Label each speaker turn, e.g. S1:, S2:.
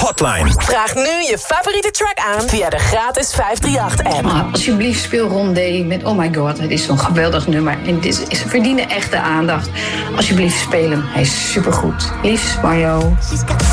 S1: Hotline.
S2: Vraag nu je favoriete track aan via de gratis 538-app.
S3: Alsjeblieft speel Rondé met Oh My God. Het is zo'n geweldig nummer. En dit verdienen echte aandacht. Alsjeblieft speel hem. Hij is supergoed. Liefs, Mario.